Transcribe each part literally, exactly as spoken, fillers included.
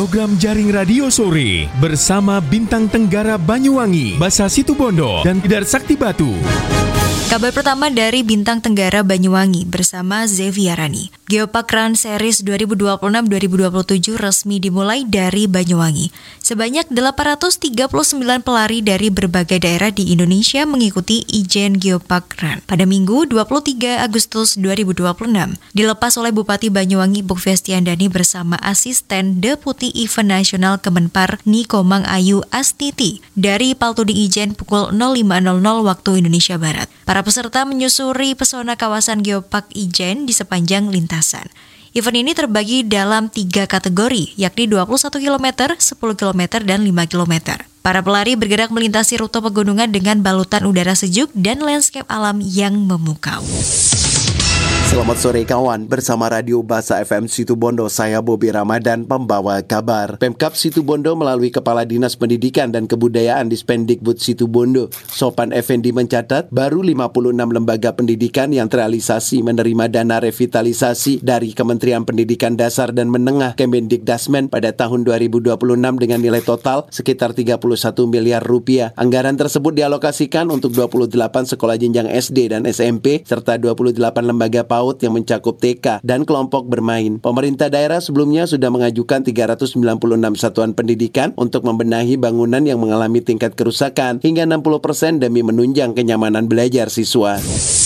program Jaring Radio Sore bersama Bintang Tenggara Banyuwangi, Basa Situbondo, dan Tidar Sakti Batu. Kabar pertama dari Bintang Tenggara Banyuwangi bersama Zeviarani. Geopark Run Series dua ribu dua puluh enam dua ribu dua puluh tujuh resmi dimulai dari Banyuwangi. Sebanyak delapan ratus tiga puluh sembilan pelari dari berbagai daerah di Indonesia mengikuti Ijen Geopark Run pada Minggu dua puluh tiga Agustus dua ribu dua puluh enam. Dilepas oleh Bupati Banyuwangi Bukvestiandani bersama Asisten Deputi Event Nasional Kemenpar Nikomang Ayu Astiti dari Paltuding Ijen pukul nol lima nol nol waktu Indonesia Barat. Para peserta menyusuri pesona kawasan Geopark Ijen di sepanjang lintasan. Event ini terbagi dalam tiga kategori, yakni dua puluh satu kilometer, sepuluh kilometer, dan lima kilometer. Para pelari bergerak melintasi rute pegunungan dengan balutan udara sejuk dan landscape alam yang memukau. Selamat sore kawan, bersama Radio Basa F M Situbondo, saya Bobi Ramadan, pembawa kabar. Pemkab Situbondo melalui Kepala Dinas Pendidikan dan Kebudayaan Dispendikbud Situbondo, Sopan Effendi mencatat, baru lima puluh enam lembaga pendidikan yang terrealisasi menerima dana revitalisasi dari Kementerian Pendidikan Dasar dan Menengah Kemendikdasmen pada tahun dua ribu dua puluh enam dengan nilai total sekitar tiga puluh satu miliar rupiah. Anggaran tersebut dialokasikan untuk dua puluh delapan sekolah jenjang S D dan S M P, serta dua puluh delapan lembaga PAUD yang mencakup T K dan kelompok bermain. Pemerintah daerah sebelumnya sudah mengajukan tiga ratus sembilan puluh enam satuan pendidikan untuk membenahi bangunan yang mengalami tingkat kerusakan hingga enam puluh persen demi menunjang kenyamanan belajar siswa.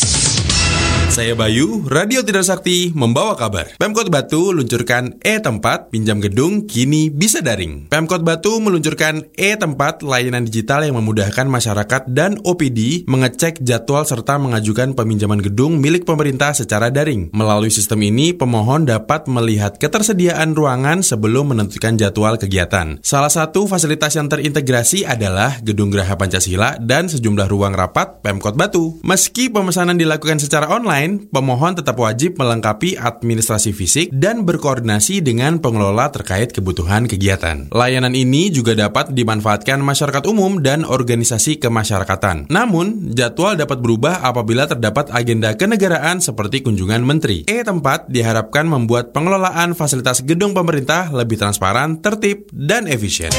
Saya Bayu, Radio Tidar Sakti membawa kabar. Pemkot Batu luncurkan e-tempat, pinjam gedung kini bisa daring. Pemkot Batu meluncurkan e-tempat, layanan digital yang memudahkan masyarakat dan O P D mengecek jadwal serta mengajukan peminjaman gedung milik pemerintah secara daring. Melalui sistem ini, pemohon dapat melihat ketersediaan ruangan sebelum menentukan jadwal kegiatan. Salah satu fasilitas yang terintegrasi adalah Gedung Geraha Pancasila dan sejumlah ruang rapat Pemkot Batu. Meski pemesanan dilakukan secara online, pemohon tetap wajib melengkapi administrasi fisik dan berkoordinasi dengan pengelola terkait kebutuhan kegiatan. Layanan ini juga dapat dimanfaatkan masyarakat umum dan organisasi kemasyarakatan. Namun, jadwal dapat berubah apabila terdapat agenda kenegaraan seperti kunjungan menteri. E-tempat diharapkan membuat pengelolaan fasilitas gedung pemerintah lebih transparan, tertib, dan efisien.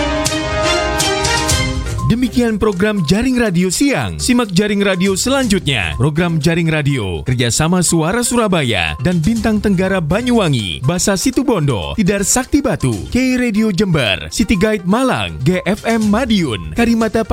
Demikian program Jaring Radio Siang. Simak Jaring Radio selanjutnya. Program Jaring Radio kerjasama Suara Surabaya dan Bintang Tenggara Banyuwangi, Basa Situbondo, Tidar Sakti Batu, K Radio Jember, City Guide Malang, G F M Madiun, Karimata